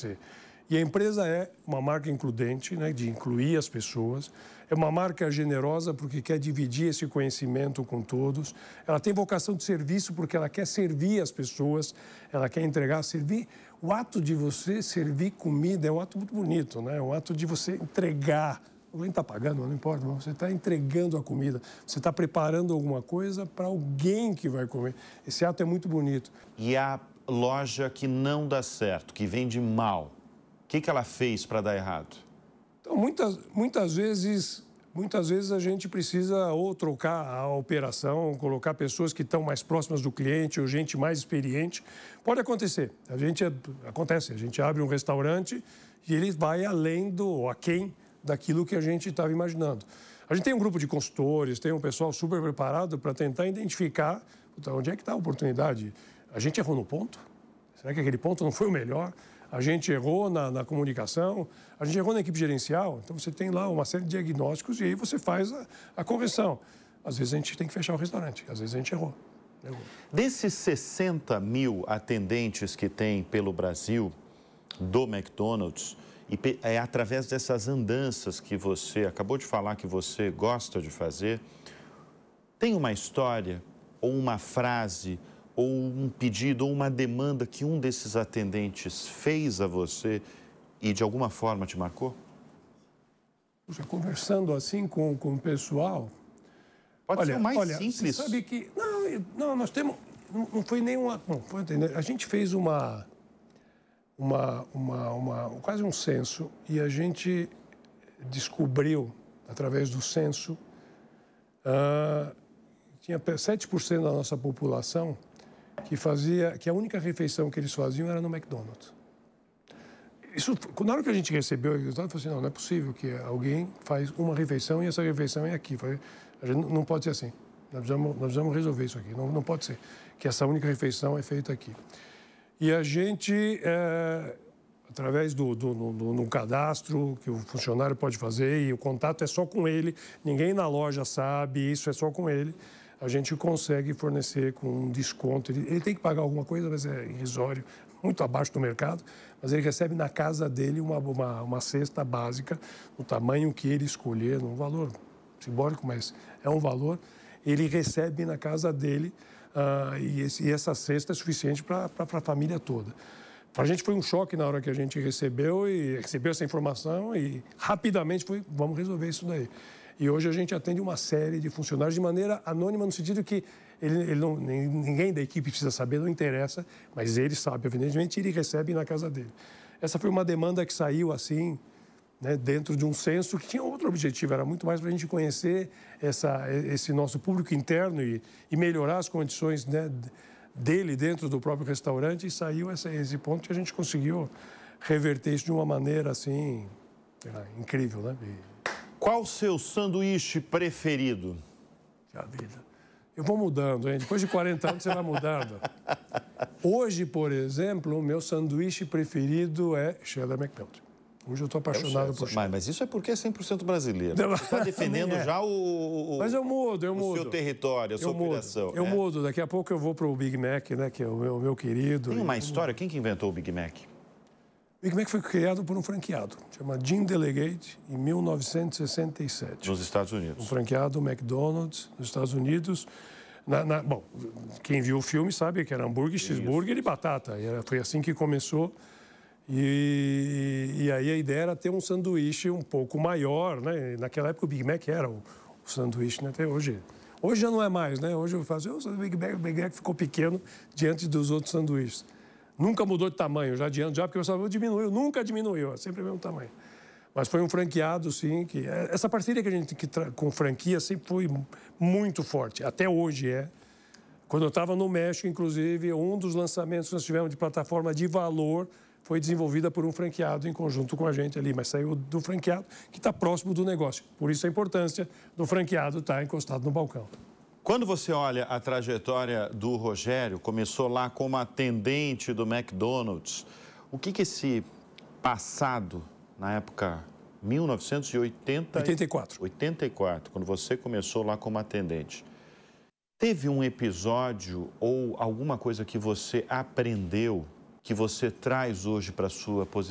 você. E a empresa é uma marca includente, né, de incluir as pessoas. É uma marca generosa porque quer dividir esse conhecimento com todos. Ela tem vocação de serviço porque ela quer servir as pessoas, ela quer entregar, servir. O ato de você servir comida é um ato muito bonito, né? É um ato de você entregar. Alguém está pagando, não importa, mas você está entregando a comida. Você está preparando alguma coisa para alguém que vai comer. Esse ato é muito bonito. E a loja que não dá certo, que vende mal, o que ela fez para dar errado? Então, muitas vezes a gente precisa ou trocar a operação, colocar pessoas que estão mais próximas do cliente ou gente mais experiente. Pode acontecer. Acontece. A gente abre um restaurante e ele vai aquém daquilo que a gente estava imaginando. A gente tem um grupo de consultores, tem um pessoal super preparado para tentar identificar onde é que está a oportunidade. A gente errou no ponto? Será que aquele ponto não foi o melhor? A gente errou na comunicação, a gente errou na equipe gerencial. Então, você tem lá uma série de diagnósticos e aí você faz a correção. Às vezes, a gente tem que fechar o restaurante. Às vezes, a gente errou. Desses 60 mil atendentes que tem pelo Brasil, do McDonald's, e é através dessas andanças que você acabou de falar que você gosta de fazer, tem uma história ou uma frase ou um pedido ou uma demanda que um desses atendentes fez a você e de alguma forma te marcou? Puxa, conversando assim com o pessoal... Pode ser o mais simples. Você sabe que... Não, nós temos... Não foi nenhuma... Não, foi entender. A gente fez quase um censo e a gente descobriu, através do censo, tinha 7% da nossa população que a única refeição que eles faziam era no McDonald's. Isso, na hora que a gente recebeu o resultado, eu falei assim, não é possível que alguém faz uma refeição e essa refeição é aqui. A gente não pode ser assim. Nós precisamos resolver isso aqui. Não pode ser que essa única refeição é feita aqui. E a gente, através do cadastro que o funcionário pode fazer, e o contato é só com ele, ninguém na loja sabe, isso é só com ele, a gente consegue fornecer com um desconto. Ele tem que pagar alguma coisa, mas é irrisório, muito abaixo do mercado, mas ele recebe na casa dele uma cesta básica, no tamanho que ele escolher, num valor simbólico, mas é um valor, ele recebe na casa dele, e essa cesta é suficiente para a família toda. Para a gente foi um choque na hora que a gente recebeu essa informação e rapidamente vamos resolver isso daí. E hoje a gente atende uma série de funcionários de maneira anônima, no sentido que ninguém da equipe precisa saber, não interessa, mas ele sabe, evidentemente, ele recebe na casa dele. Essa foi uma demanda que saiu assim, né, dentro de um censo que tinha outro objetivo, era muito mais para a gente conhecer esse nosso público interno e melhorar as condições, né, dele dentro do próprio restaurante, e saiu esse ponto que a gente conseguiu reverter isso de uma maneira assim, incrível, né? Qual o seu sanduíche preferido? A vida. Eu vou mudando, hein? Depois de 40 anos você vai mudando. Hoje, por exemplo, o meu sanduíche preferido é cheddar McMelt. Hoje eu estou apaixonado por cheddar. Mas isso é porque é 100% brasileiro. Você está defendendo já Mas eu mudo. O seu território, a sua operação. Eu mudo. Daqui a pouco eu vou para o Big Mac, né? Que é o meu querido. Tem uma história? Quem que inventou o Big Mac? O Big Mac foi criado por um franqueado, chama Jim Delegate, em 1967. Nos Estados Unidos. Um franqueado McDonald's, nos Estados Unidos. Bom, quem viu o filme sabe que era hambúrguer, cheeseburger e batata. Foi assim que começou. E aí a ideia era ter um sanduíche um pouco maior, né? Naquela época o Big Mac era o sanduíche, né? Até hoje. Hoje já não é mais, né? Hoje eu faço, o Big Mac ficou pequeno diante dos outros sanduíches. Nunca mudou de tamanho, já adianto, porque o sabor diminuiu, nunca diminuiu, é sempre o mesmo tamanho. Mas foi um franqueado, sim, que... Essa parceria que a gente com franquia sempre foi muito forte, até hoje é. Quando eu estava no México, inclusive, um dos lançamentos que nós tivemos de plataforma de valor foi desenvolvida por um franqueado em conjunto com a gente ali, mas saiu do franqueado que está próximo do negócio. Por isso a importância do franqueado estar encostado no balcão. Quando você olha a trajetória do Rogério, começou lá como atendente do McDonald's, o que esse passado, na época 1984, quando você começou lá como atendente, teve um episódio ou alguma coisa que você aprendeu, que você traz hoje para a sua posição